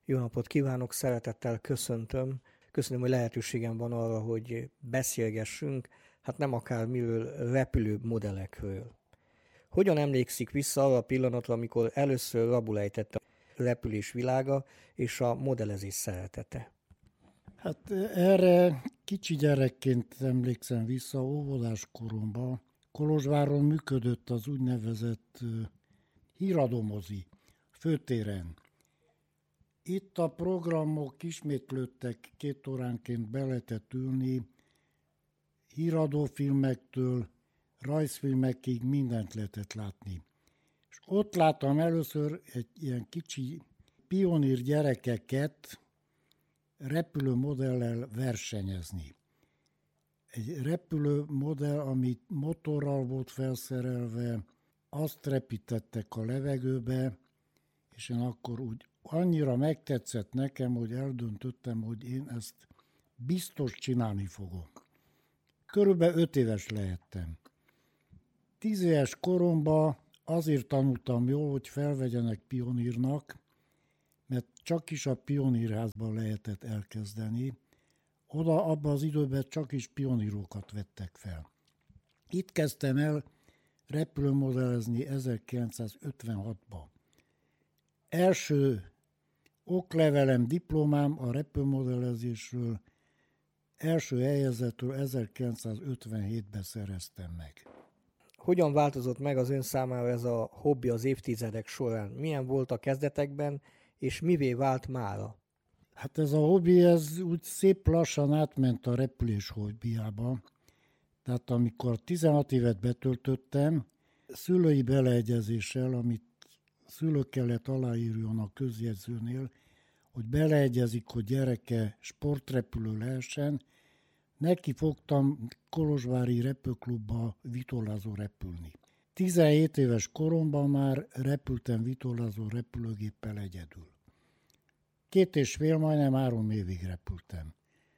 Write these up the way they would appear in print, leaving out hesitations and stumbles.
Jó napot kívánok, szeretettel köszöntöm. Köszönöm, hogy lehetőségem van arra, hogy beszélgessünk, hát nem akármiről, repülő modellekről. Hogyan emlékszik vissza arra a pillanatra, amikor először rabulejtett a repülés világa és a modellezés szeretete? Hát erre kicsi gyerekként emlékszem vissza, óvodás koromban. Kolozsváron működött az úgynevezett híradomozi főtéren. Itt a programok ismétlődtek, 2 óránként be lehetett ülni, híradófilmektől, rajzfilmekig mindent lehetett látni. És ott láttam először egy ilyen kicsi pionír gyerekeket repülőmodellel versenyezni. Egy repülőmodell, ami motorral volt felszerelve, azt repítettek a levegőbe, és én akkor úgy annyira megtetszett nekem, hogy eldöntöttem, hogy én ezt biztos csinálni fogom. Körülbelül 5 éves lehettem. 10 éves koromban azért tanultam jól, hogy felvegyenek pionírnak, mert csak is a pionírházban lehetett elkezdeni. Oda abban az időben csak is pionírokat vettek fel. Itt kezdtem el repülőmodellezni 1956-ban. Első oklevelem, diplomám a repülőmodellezésről első helyezettől 1957-ben szereztem meg. Hogyan változott meg az ön számára ez a hobbi az évtizedek során? Milyen volt a kezdetekben, és mivé vált mára? Hát ez a hobbi, ez úgy szép lassan átment a repülés hobbiába. Tehát amikor 16 évet betöltöttem, szülői beleegyezéssel, amit szülő kellett aláírjon a közjegyzőnél, hogy beleegyezik, hogy gyereke sportrepülő lehessen, neki fogtam Kolozsvári repülőklubba vitorlázó repülni. 17 éves koromban már repültem vitorlázó repülőgéppel egyedül. 2,5, majdnem 3 évig repültem.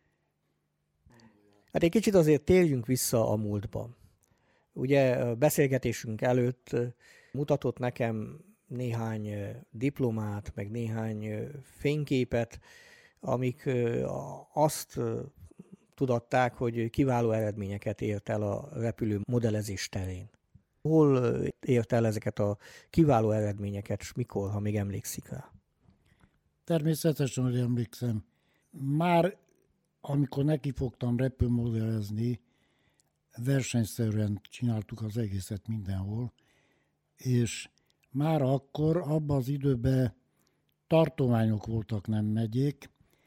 Hát egy kicsit azért térjünk vissza a múltba. Ugye a beszélgetésünk előtt mutatott nekem néhány diplomát, meg néhány fényképet, amik azt tudatták, hogy kiváló eredményeket ért el a repülő modellezés terén. Hol ért el ezeket a kiváló eredményeket, és mikor, ha még emlékszik rá? Természetesen, hogy emlékszem. Már amikor nekifogtam repülőmodellezni, versenyszerűen csináltuk az egészet mindenhol, és már akkor, abban az időben tartományok voltak, nem megyék.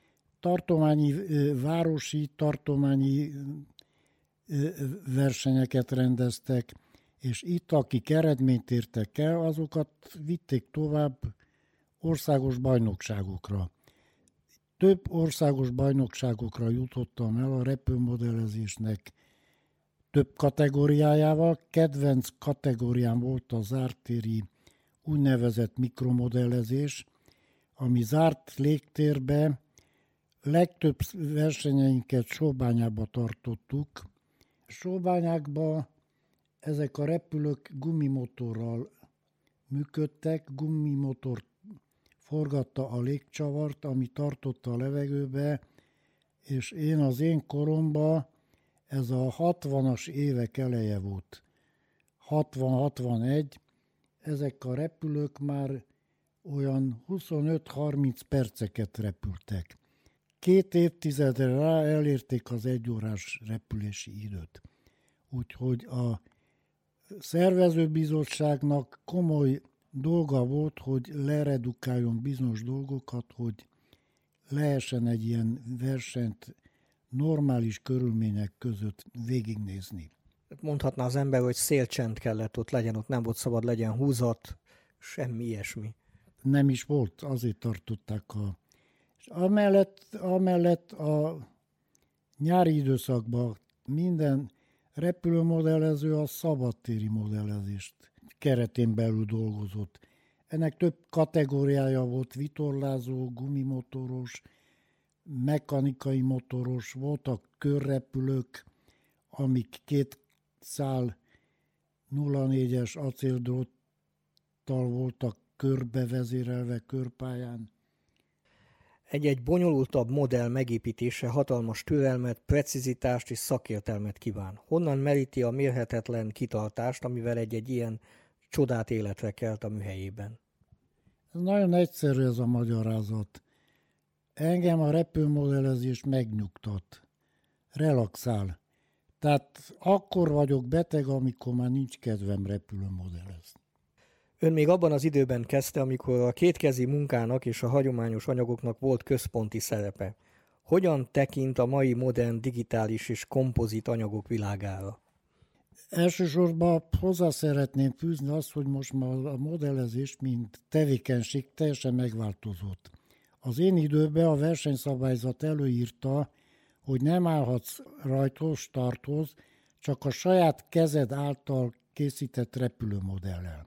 Városi tartományi versenyeket rendeztek, és itt, akik eredményt értek el, azokat vitték tovább országos bajnokságokra. Több országos bajnokságokra jutottam el a repülőmodellezésnek több kategóriájával. Kedvenc kategóriám volt a zártéri úgynevezett mikromodellezés, ami zárt légtérbe, legtöbb versenyeinket Sóbányába tartottuk. Sóbányákban ezek a repülők gumimotorral működtek, gumimotor forgatta a légcsavart, ami tartotta a levegőbe, és az én koromban ez a 60-as évek eleje volt. 60-61, ezek a repülők már olyan 25-30 perceket repültek. 2 évtizedre rá elérték az 1 órás repülési időt. Úgyhogy a szervezőbizottságnak komoly dolga volt, hogy leredukáljon bizonyos dolgokat, hogy lehessen egy ilyen versenyt normális körülmények között végignézni. Mondhatná az ember, hogy szélcsend kellett ott legyen, ott nem volt szabad legyen húzat, semmi ilyesmi. Nem is volt, azért tartották És amellett a nyári időszakban minden repülőmodellező a szabadtéri modellezést keretén belül dolgozott. Ennek több kategóriája volt, vitorlázó, gumimotoros, mechanikai motoros, voltak körrepülők, amik 2 szál 04-es acéldróttal voltak körbevezérelve körpályán. Egy-egy bonyolultabb modell megépítése hatalmas türelmet, precizitást és szakértelmet kíván. Honnan meríti a mérhetetlen kitartást, amivel egy-egy ilyen csodát életre kelt a műhelyében? Ez nagyon egyszerű ez a magyarázat. Engem a repülőmodellezés megnyugtat, relaxál. Tehát akkor vagyok beteg, amikor már nincs kedvem repülőmodellezni. Ön még abban az időben kezdte, amikor a kétkezi munkának és a hagyományos anyagoknak volt központi szerepe. Hogyan tekint a mai modern digitális és kompozit anyagok világára? Elsősorban hozzá szeretném fűzni azt, hogy most már a modellezés, mint tevékenység teljesen megváltozott. Az én időben a versenyszabályzat előírta, hogy nem állhatsz rajthoz, starthoz, csak a saját kezed által készített repülőmodellel.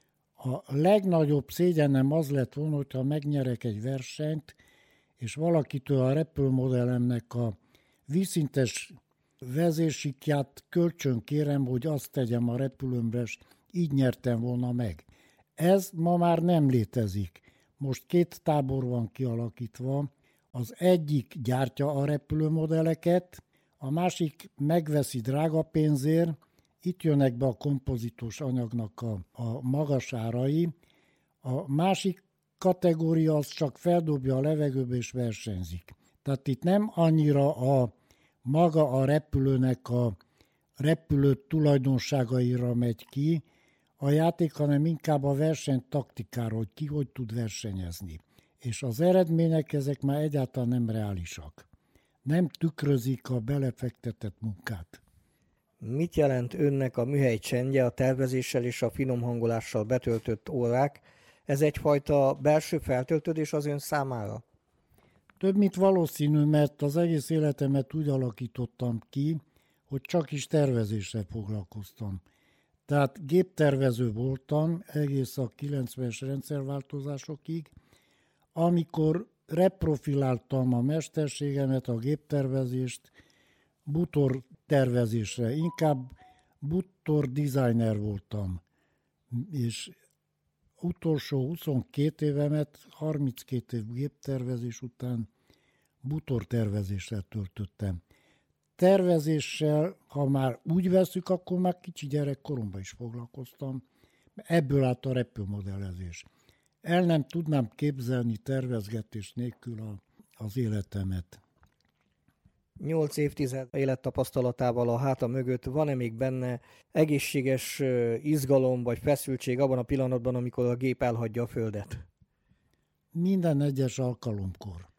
A legnagyobb szégyenem az lett volna, hogyha megnyerek egy versenyt, és valakitől a repülőmodellemnek a vízszintes vezérsikját kölcsön kérem, hogy azt tegyem a repülőmre, és így nyertem volna meg. Ez ma már nem létezik. Most két tábor van kialakítva. Az egyik gyártja a repülőmodelleket, a másik megveszi drága pénzért, itt jönnek be a kompozitos anyagnak a magas árai. A másik kategória az csak feldobja a levegőbe és versenyzik. Tehát itt nem annyira maga a repülőnek a repülő tulajdonságaira megy ki a játék, hanem inkább a versenytaktikáról, hogy ki hogy tud versenyezni. És az eredmények ezek már egyáltalán nem reálisak. Nem tükrözik a belefektetett munkát. Mit jelent önnek a műhely csendje, a tervezéssel és a finom hangolással betöltött órák? Ez egyfajta belső feltöltődés az ön számára? Több mint valószínű, mert az egész életemet úgy alakítottam ki, hogy csak is tervezéssel foglalkoztam. Tehát géptervező voltam egész a 90-es rendszerváltozásokig, amikor reprofiláltam a mesterségemet, a géptervezést bútor tervezésre. Inkább bútor designer voltam, és utolsó 22 évemet, 32 év géptervezés után bútortervezéssel töltöttem. Tervezéssel, ha már úgy veszük, akkor már kicsi gyerekkoromban is foglalkoztam. Ebből állt a repülőmodellezés. El nem tudnám képzelni tervezgetés nélkül az életemet. 8 évtized élettapasztalatával a háta mögött van-e még benne egészséges izgalom vagy feszültség abban a pillanatban, amikor a gép elhagyja a földet? Minden egyes alkalomkor.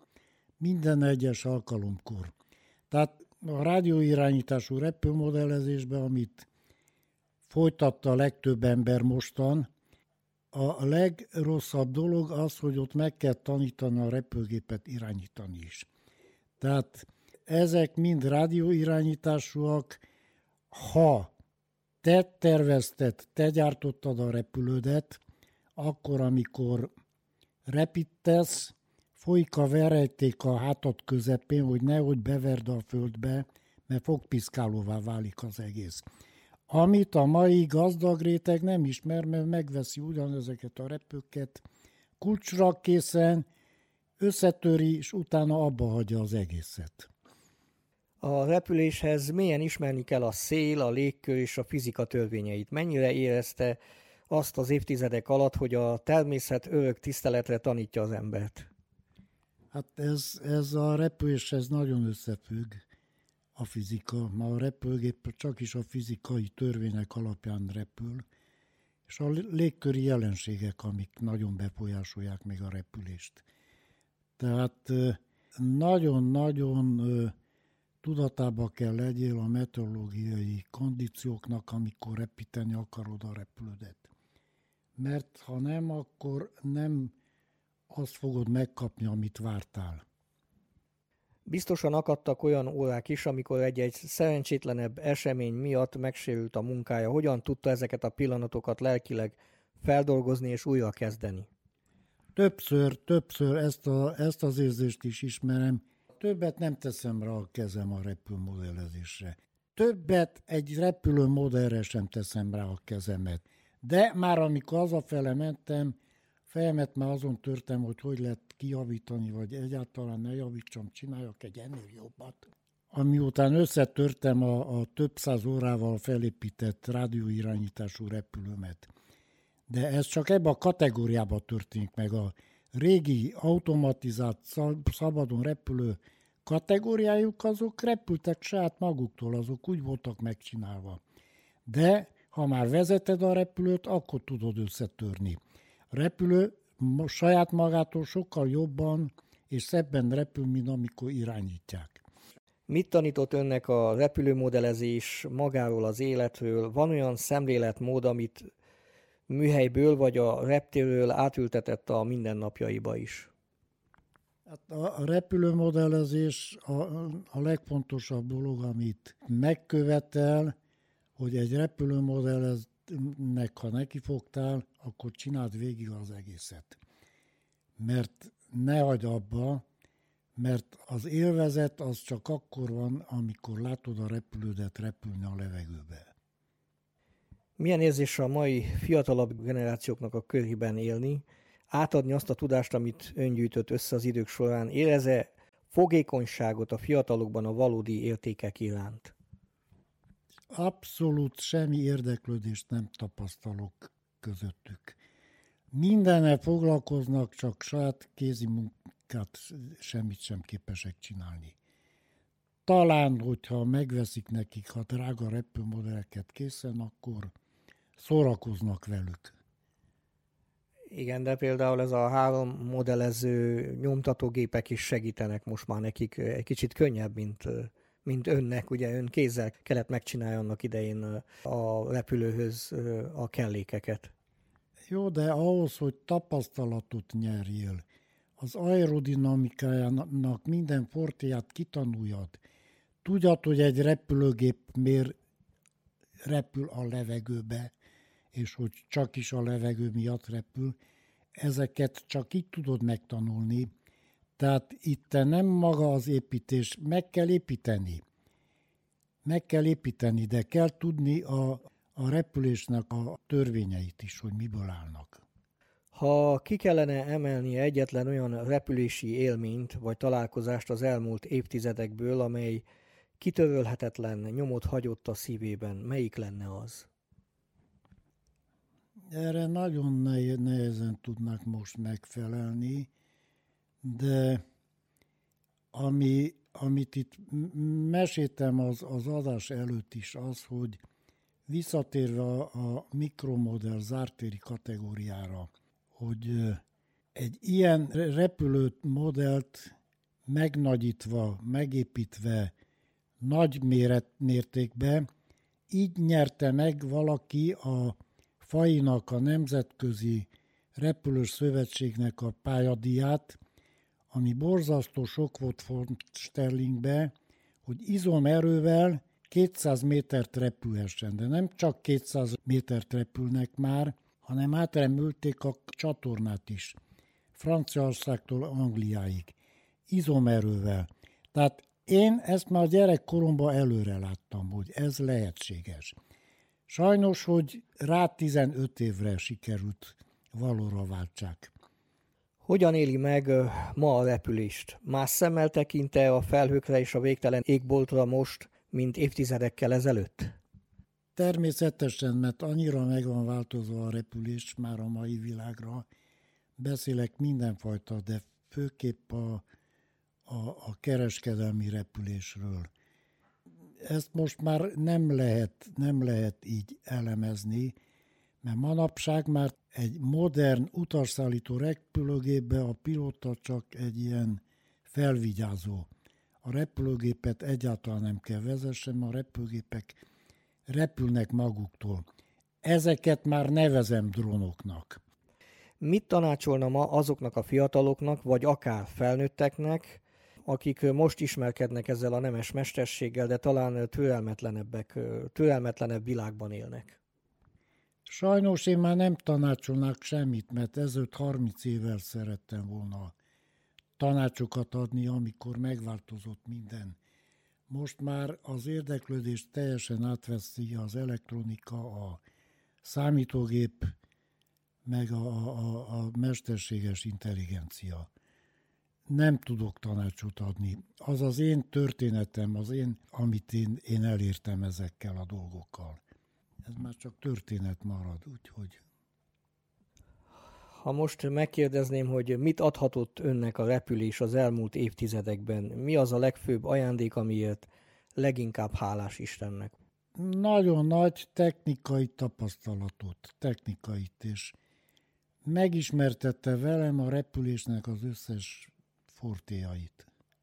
Tehát a rádióirányítású repülőmodellezésben, amit folytatta a legtöbb ember mostan, a legrosszabb dolog az, hogy ott meg kell tanítani a repülőgépet irányítani is. Tehát ezek mind rádióirányításúak. Ha te tervezted, te gyártottad a repülődet, akkor, amikor repítesz, folyik a verejték a hátad közepén, hogy nehogy beverd a földbe, mert fogpiszkálóvá válik az egész. Amit a mai gazdag réteg nem ismer, mert megveszi ugyanezeket a repülőket, kulcsra készen, összetöri, és utána abba hagyja az egészet. A repüléshez mélyen ismerni kell a szél, a légkör és a fizika törvényeit. Mennyire érezte azt az évtizedek alatt, hogy a természet örök tiszteletre tanítja az embert? Hát ez a repüléshez nagyon összefügg a fizika. Ma a repülőgép csak is a fizikai törvények alapján repül, és a légköri jelenségek, amik nagyon befolyásolják még a repülést. Tehát nagyon-nagyon tudatába kell legyél a meteorológiai kondícióknak, amikor repíteni akarod a repülődet. Mert ha nem, akkor nem azt fogod megkapni, amit vártál. Biztosan akadtak olyan órák is, amikor egy szerencsétlenebb esemény miatt megsérült a munkája. Hogyan tudta ezeket a pillanatokat lelkileg feldolgozni és újra kezdeni? Többször ezt az érzést is ismerem. Többet nem teszem rá a kezem a repülőmodellezésre. Többet egy repülőmodellre sem teszem rá a kezemet. De már amikor hazafele mentem, Fejemet már azon törtem, hogy lehet kijavítani, vagy egyáltalán ne javítsam, csináljak egy ennél jobbat. Amiután összetörtem a több száz órával felépített rádióirányítású repülőmet. De ez csak ebben a kategóriában történik meg. A régi automatizált szabadon repülő kategóriájuk, azok repültek saját maguktól, azok úgy voltak megcsinálva. De ha már vezeted a repülőt, akkor tudod összetörni. A repülő saját magától sokkal jobban és szebben repül, mint amikor irányítják. Mit tanított önnek a repülőmodellezés magáról, az életről? Van olyan szemléletmód, amit műhelyből vagy a reptérről átültetett a mindennapjaiba is? Hát a repülőmodellezés a legfontosabb dolog, amit megkövetel, hogy egy repülőmodelleznek, ha nekifogtál, akkor csináld végig az egészet. Mert ne hagyd abba, mert az élvezet az csak akkor van, amikor látod a repülődet repülni a levegőbe. Milyen érzés a mai fiatalabb generációknak a körében élni, átadni azt a tudást, amit ön gyűjtött össze az idők során, érez-e fogékonyságot a fiatalokban a valódi értékek iránt? Abszolút semmi érdeklődést nem tapasztalok közöttük. Mindennel foglalkoznak, csak saját kézi munkát semmit sem képesek csinálni. Talán, hogyha megveszik nekik, ha drága repülőmodelleket készen, akkor szórakoznak velük. Igen, de például ez a 3 modellező nyomtatógépek is segítenek most már nekik egy kicsit könnyebb, mint önnek. Ugye ön kézzel kellett megcsinálni annak idején a repülőhöz a kellékeket. Jó, de ahhoz, hogy tapasztalatot nyerjél, az aerodinamikájának minden fortéját kitanuljad, tudjad, hogy egy repülőgép miért repül a levegőbe, és hogy csak is a levegő miatt repül, ezeket csak így tudod megtanulni. Tehát itt nem maga az építés, meg kell építeni. Meg kell építeni, de kell tudni a repülésnek a törvényeit is, hogy miből állnak. Ha ki kellene emelni egyetlen olyan repülési élményt vagy találkozást az elmúlt évtizedekből, amely kitörölhetetlen nyomot hagyott a szívében, melyik lenne az? Erre nagyon nehezen tudnak most megfelelni, de amit itt meséltem az adás előtt is az, hogy visszatérve a mikromodell zártéri kategóriára, hogy egy ilyen repülőmodellt megnagyítva, megépítve nagy mértékben, így nyerte meg valaki a FAI-nak, a Nemzetközi Repülős Szövetségnek a pályadíját, ami borzasztó sok volt font sterlingbe, hogy izomerővel 200 métert repülhessen. De nem csak 200 métert repülnek már, hanem átremülték a csatornát is. Franciaországtól Angliáig. Izomerővel. Tehát én ezt már gyerekkoromban előre láttam, hogy ez lehetséges. Sajnos, hogy rá 15 évre sikerült valóra váltsák. Hogyan éli meg ma a repülést? Más szemmel tekinte a felhőkre és a végtelen égboltra most, mint évtizedekkel ezelőtt? Természetesen, mert annyira meg van változva a repülés már a mai világra. Beszélek mindenfajta, de főképp a kereskedelmi repülésről. Ezt most már nem lehet így elemezni, mert manapság már egy modern utasszállító repülőgépbe a pilóta csak egy ilyen felvigyázó. A repülőgépet egyáltalán nem kell vezessen, a repülőgépek repülnek maguktól. Ezeket már nevezem drónoknak. Mit tanácsolna ma azoknak a fiataloknak, vagy akár felnőtteknek, akik most ismerkednek ezzel a nemes mestersséggel, de talán türelmetlenebb világban élnek? Sajnos én már nem tanácsolnák semmit, mert ezelőtt 30 évvel szerettem volna tanácsokat adni, amikor megváltozott minden. Most már az érdeklődést teljesen átveszi az elektronika, a számítógép, meg a mesterséges intelligencia. Nem tudok tanácsot adni. Az az én történetem, amit én elértem ezekkel a dolgokkal. Ez már csak történet marad, úgyhogy... Ha most megkérdezném, hogy mit adhatott önnek a repülés az elmúlt évtizedekben, mi az a legfőbb ajándék, amiért leginkább hálás Istennek? Nagyon nagy technikai tapasztalatot, és megismertette velem a repülésnek az összes fortéjait.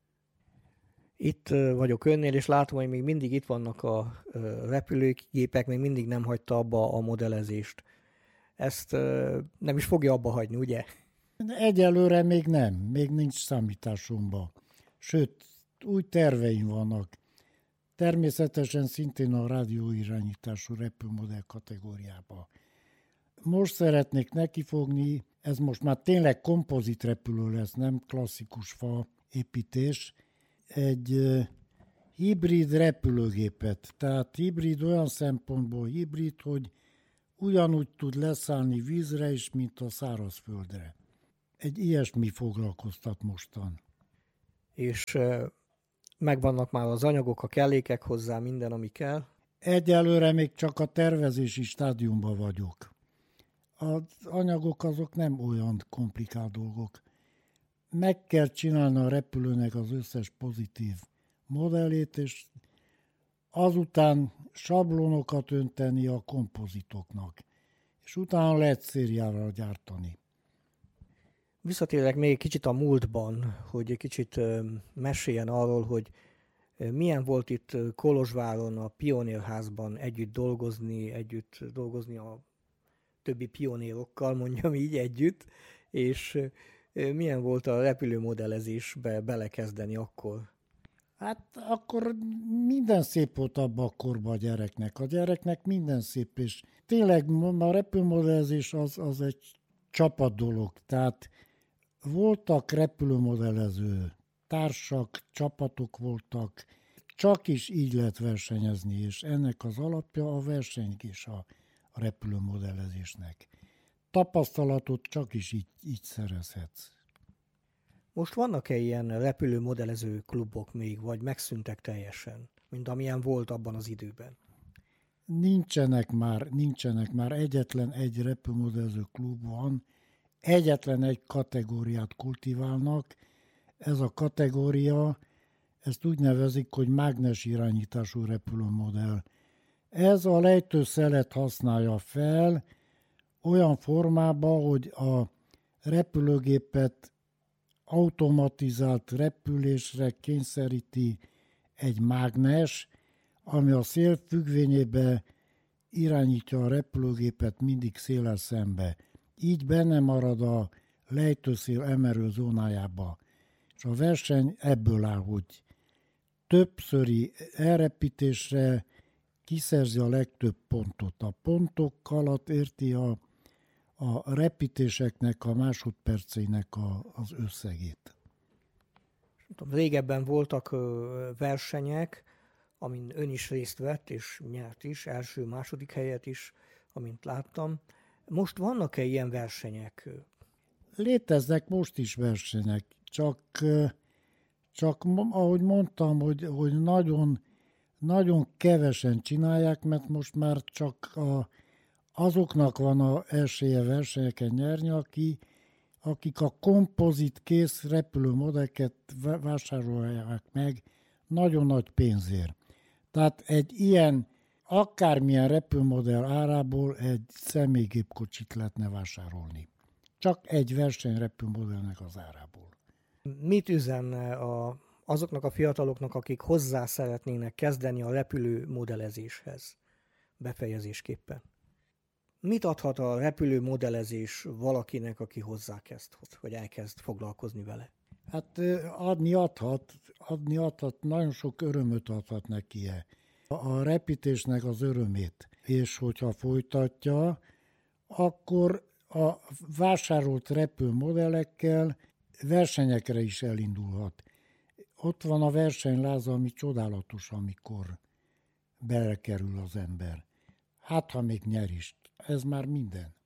Itt vagyok önnél, és látom, hogy még mindig itt vannak a repülőgépek, még mindig nem hagyta abba a modellezést. Ezt nem is fogja abba hagyni, ugye? Egyelőre még nem, még nincs számításomba. Sőt, új terveim vannak. Természetesen szintén a rádióirányítású repülőmodell kategóriába. Most szeretnék nekifogni, ez most már tényleg kompozit repülő lesz, nem klasszikus fa építés, egy hibrid repülőgépet. Tehát hibrid olyan szempontból hibrid, hogy ugyanúgy tud leszállni vízre is, mint a szárazföldre. Egy ilyesmi foglalkoztat mostan. És megvannak már az anyagok, a kellékek hozzá, minden, ami kell? Egyelőre még csak a tervezési stádiumban vagyok. Az anyagok azok nem olyan komplikált dolgok. Meg kell csinálni a repülőnek az összes pozitív modellét, és azután sablonokat önteni a kompozitoknak, és utána lehet szériára gyártani. Visszatérek még kicsit a múltban, hogy egy kicsit meséljen arról, hogy milyen volt itt Kolozsváron a Pionérházban együtt dolgozni a többi pionérokkal, mondjam így együtt, és milyen volt a repülőmodellezésbe belekezdeni akkor? Hát akkor minden szép volt abban a korban a gyereknek. A gyereknek minden szép, és tényleg a repülőmodellezés az egy csapat dolog. Tehát voltak repülőmodellező társak, csapatok voltak, csak is így lehet versenyezni, és ennek az alapja a verseny is a repülőmodellezésnek. Tapasztalatot csak is így szerezhetsz. Most vannak-e ilyen repülőmodellező klubok még, vagy megszűntek teljesen, mint amilyen volt abban az időben? Nincsenek már. Egyetlen egy repülőmodellező klub van, egyetlen egy kategóriát kultiválnak. Ez a kategória, ezt úgy nevezik, hogy mágnes irányítású repülőmodell. Ez a lejtőszelet használja fel olyan formában, hogy a repülőgépet automatizált repülésre kényszeríti egy mágnes, ami a szél függvényébe irányítja a repülőgépet mindig széllel szembe. Így benne marad a lejtőszél emelő zónájába. És a verseny ebből áll, hogy többszöri elrepítésre kiszerzi a legtöbb pontot. A pontok alatt érti a repítéseknek, a másodperceinek az összegét. Régebben voltak versenyek, amin ön is részt vett, és nyert is, első, második helyet is, amint láttam. Most vannak-e ilyen versenyek? Léteznek most is versenyek, csak ahogy mondtam, hogy nagyon, nagyon kevesen csinálják, mert most már csak azoknak van az esélye versenyeken nyerni, akik a kompozit kész repülőmodelleket vásárolják meg nagyon nagy pénzért. Tehát egy ilyen, akármilyen repülőmodell árából egy személygépkocsit lehetne vásárolni. Csak egy versenyrepülőmodellnek az árából. Mit üzenne azoknak a fiataloknak, akik hozzá szeretnének kezdeni a repülőmodellezéshez befejezésképpen? Mit adhat a repülőmodellezés valakinek, aki hozzákezd, hogy elkezd foglalkozni vele? Hát adni adhat, nagyon sok örömöt adhat neki. A repítésnek az örömét. És hogyha folytatja, akkor a vásárolt repülőmodellekkel versenyekre is elindulhat. Ott van a versenyláza, ami csodálatos, amikor belekerül az ember. Hát, ha még nyer is. Ez már minden.